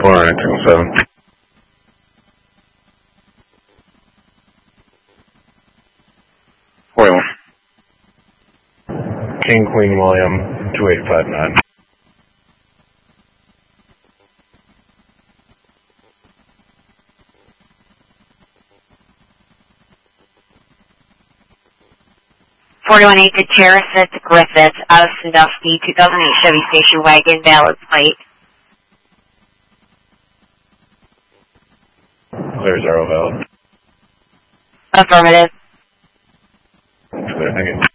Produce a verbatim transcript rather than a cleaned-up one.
Alright, two seven. forty-one. King, Queen, William, two eight five nine. forty-one eight to Terracet Griffith out of Sandusky, two thousand eight Chevy station wagon, valid plate. Clear zero valid. Affirmative. Clear, thank you.